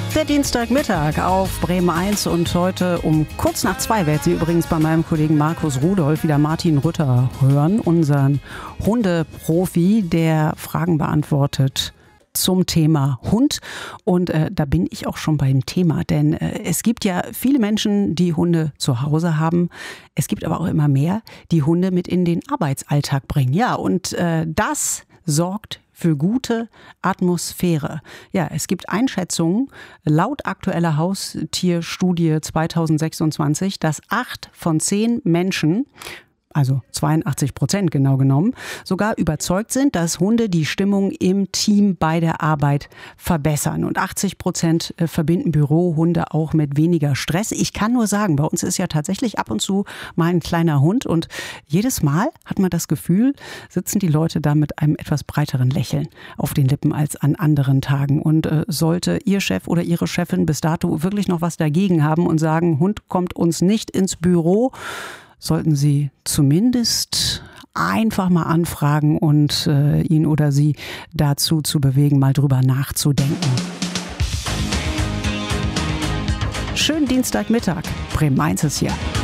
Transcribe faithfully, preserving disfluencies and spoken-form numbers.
Der Dienstagmittag auf Bremen eins und heute um kurz nach zwei werden Sie übrigens bei meinem Kollegen Markus Rudolph wieder Martin Rütter hören, unseren Hundeprofi, der Fragen beantwortet zum Thema Hund. Und äh, da bin ich auch schon beim Thema, denn äh, es gibt ja viele Menschen, die Hunde zu Hause haben. Es gibt aber auch immer mehr, die Hunde mit in den Arbeitsalltag bringen. Ja, und äh, das sorgt für gute Atmosphäre. Ja, es gibt Einschätzungen laut aktueller Haustierstudie zweitausendsechsundzwanzig, dass acht von zehn Menschen, also zweiundachtzig Prozent genau genommen, sogar überzeugt sind, dass Hunde die Stimmung im Team bei der Arbeit verbessern. Und achtzig Prozent verbinden Bürohunde auch mit weniger Stress. Ich kann nur sagen, bei uns ist ja tatsächlich ab und zu mal ein kleiner Hund und jedes Mal hat man das Gefühl, sitzen die Leute da mit einem etwas breiteren Lächeln auf den Lippen als an anderen Tagen. Und äh, sollte Ihr Chef oder Ihre Chefin bis dato wirklich noch was dagegen haben und sagen, Hund kommt uns nicht ins Büro, sollten Sie zumindest einfach mal anfragen und äh, ihn oder sie dazu zu bewegen, mal drüber nachzudenken. Schönen Dienstagmittag. Bremen eins ist hier.